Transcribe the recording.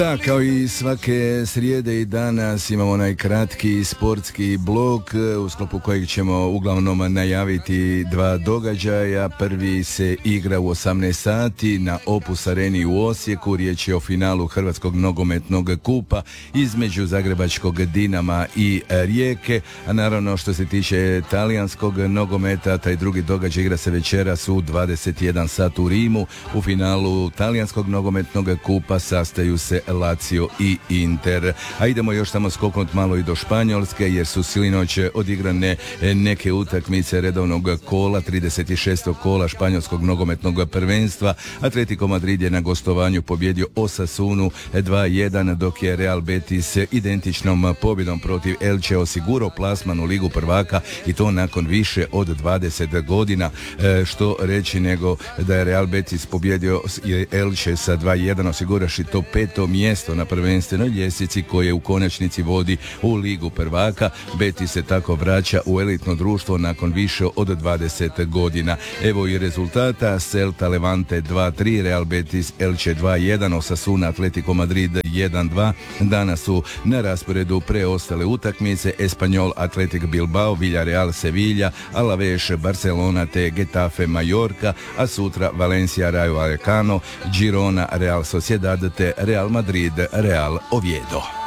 Da, kao i svake srijede i danas imamo onaj kratki sportski blok u sklopu kojeg ćemo uglavnom najaviti dva događaja. Prvi se igra u 18 sati na Opus Areni u Osijeku. Riječ je o finalu Hrvatskog nogometnog kupa između Zagrebačkog Dinama i Rijeke. A naravno što se tiče talijanskog nogometa, taj drugi događaj igra se večeras u 21 sat u Rimu. U finalu talijanskog nogometnog kupa sastaju se Lazio i Inter. A idemo još tamo skoknut malo i do Španjolske, jer su sinoć odigrane neke utakmice redovnog kola, 36. kola španjolskog nogometnog prvenstva. Atletico Madrid je na gostovanju pobjedio Osasunu 2-1, dok je Real Betis identičnom pobjedom protiv Elche osigurao plasman u Ligu prvaka, i to nakon više od 20 godina. Što reći nego da je Real Betis pobjedio Elche sa 2-1, osiguraši to 5. mjesto na prvenstvenoj ljestvici koje u konačnici vodi u Ligu prvaka. Betis se tako vraća u elitno društvo nakon više od 20 godina. Evo i rezultata: Celta Levante 2-3, Real Betis Elche 2-1, Osasuna Atletico Madrid 1-2. Danas su na rasporedu preostale utakmice: Espanyol Athletic Bilbao, Villarreal Sevilla, Alavés Barcelona te Getafe Mallorca, a sutra Valencia Rayo Vallecano, Girona Real Sociedad te Real Madrid Real Oviedo.